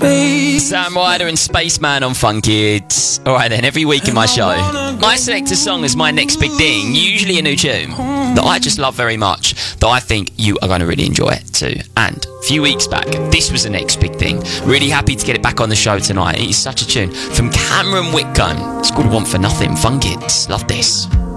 space. Sam Ryder and Spaceman on Fun Kids. Alright then, every week in my show, I select a song as my next big thing, usually a new tune, that I just love very much, that I think you are going to really enjoy it too. And a few weeks back, this was the next big thing. Really happy to get it back on the show tonight. It is such a tune from Cameron Whitcomb. It's called Want For Nothing. Fun Kids. Love this.